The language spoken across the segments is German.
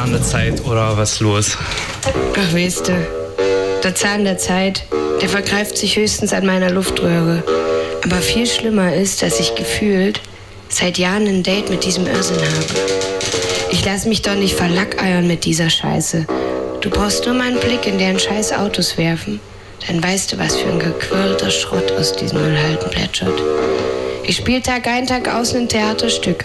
Zahn der Zeit oder was los? Ach, weißt du, der Zahn der Zeit, der vergreift sich höchstens an meiner Luftröhre. Aber viel schlimmer ist, dass ich gefühlt seit Jahren ein Date mit diesem Irrsinn habe. Ich lass mich doch nicht verlackeiern mit dieser Scheiße. Du brauchst nur mal einen Blick in deren scheiß Autos werfen. Dann weißt du, was für ein gequirlter Schrott aus diesen Müllhalden plätschert. Ich spiel Tag ein, Tag aus ein Theaterstück.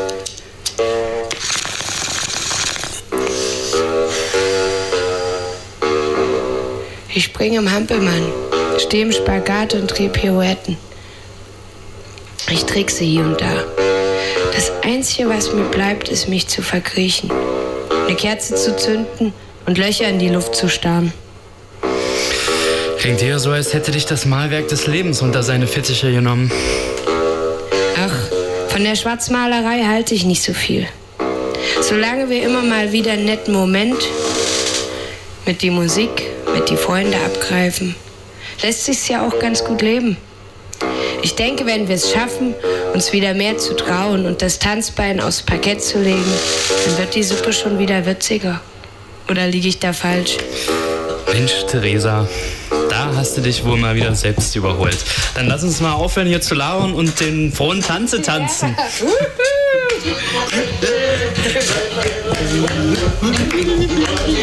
Ich spring im Hampelmann, steh im Spagat und dreh Pirouetten. Ich trickse hier und da. Das Einzige, was mir bleibt, ist, mich zu verkriechen. Eine Kerze zu zünden und Löcher in die Luft zu starren. Klingt eher so, als hätte dich das Malwerk des Lebens unter seine Fittiche genommen. Ach, von der Schwarzmalerei halte ich nicht so viel. Solange wir immer mal wieder einen netten Moment mit die Musik, mit die Freunde abgreifen, lässt sich's ja auch ganz gut leben. Ich denke, wenn wir es schaffen, uns wieder mehr zu trauen und das Tanzbein aufs Parkett zu legen, dann wird die Suppe schon wieder würziger. Oder liege ich da falsch? Mensch, Theresa, da hast du dich wohl mal wieder selbst überholt. Dann lass uns mal aufhören, hier zu labern und den frohen Tanze tanzen.